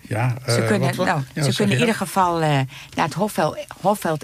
Ja, ze kunnen in ieder geval naar het Hofveld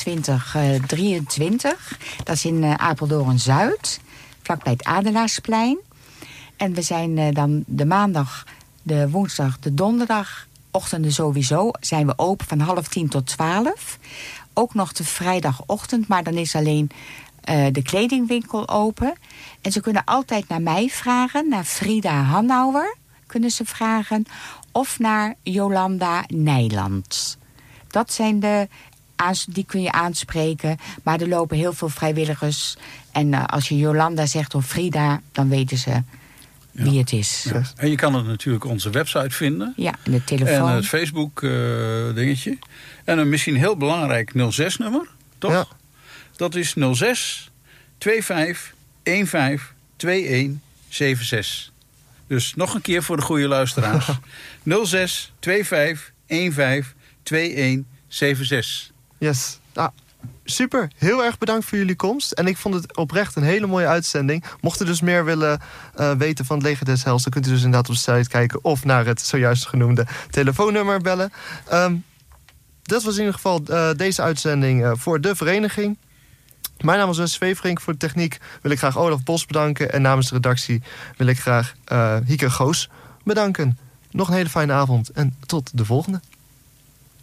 2123. Dat is in Apeldoorn-Zuid, vlakbij het Adelaarsplein. En we zijn dan de maandag, de woensdag, de donderdag, ochtenden sowieso, zijn we open van 9:30 tot 12. Ook nog de vrijdagochtend, maar dan is alleen de kledingwinkel open. En ze kunnen altijd naar mij vragen, naar Frida Hanauer kunnen ze vragen, of naar Jolanda Nijland. Dat zijn die kun je aanspreken, maar er lopen heel veel vrijwilligers. En als je Jolanda zegt of Frida, dan weten ze wie het is. Ja. En je kan het natuurlijk op onze website vinden. Ja, en de telefoon. En het Facebook dingetje. En een misschien heel belangrijk 06-nummer, toch? Ja. Dat is 06 25 15 21 76. Dus nog een keer voor de goede luisteraars. 06 25 15 21 76. Yes. Nou, super. Heel erg bedankt voor jullie komst. En ik vond het oprecht een hele mooie uitzending. Mocht u dus meer willen weten van het Leger des Heils, dan kunt u dus inderdaad op de site kijken of naar het zojuist genoemde telefoonnummer bellen. Dat was in ieder geval deze uitzending voor de vereniging. Mijn naam is Wes Zweverink. Voor de techniek wil ik graag Olaf Bos bedanken. En namens de redactie wil ik graag Hieke Goos bedanken. Nog een hele fijne avond en tot de volgende.